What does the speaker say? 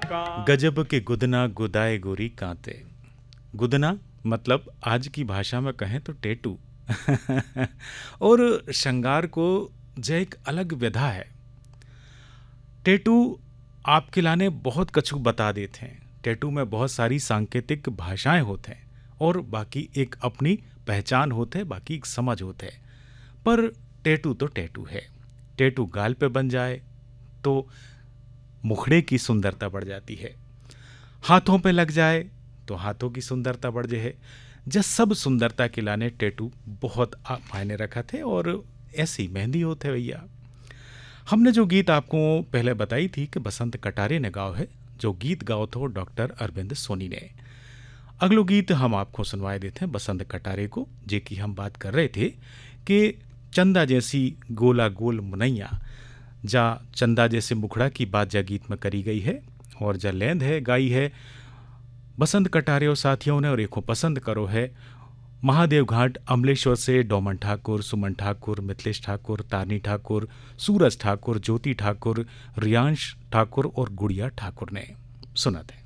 गजब के गुदना गुदाए गोरी कांते। गुदना मतलब आज की भाषा में कहें तो टेटू। और श्रृंगार को जो एक अलग विधा है। टेटू आपके लाने बहुत कछु बता देते हैं। टेटू में बहुत सारी सांकेतिक भाषाएं होते हैं और बाकी एक अपनी पहचान होते है, बाकी एक समझ होते है। पर टेटू तो टेटू है। टेटू गाल पे बन जाए तो मुखड़े की सुंदरता बढ़ जाती है, हाथों पे लग जाए तो हाथों की सुंदरता बढ़ जाए। जब सब सुंदरता के लाने टेटू बहुत मायने रखा थे और ऐसी मेहंदी होते भैया। हमने जो गीत आपको पहले बताई थी कि बसंत कटारे ने गाओ है, जो गीत गाओ तो डॉक्टर अरविंद सोनी ने। अगलो गीत हम आपको सुनवाए देते हैं बसंत कटारे को, जे की हम बात कर रहे थे कि चंदा जैसी गोला गोल मुनैया, जा चंदा जैसे मुखड़ा की बात जा गीत में करी गई है और जा लेंद है गाई है बसंत कटारे और साथियों ने, और एक पसंद करो है महादेव घाट अमलेश्वर से डोमन ठाकुर, सुमन ठाकुर, मिथिलेश ठाकुर, तारनी ठाकुर, सूरज ठाकुर, ज्योति ठाकुर, रियांश ठाकुर और गुड़िया ठाकुर ने। सुनते हैं।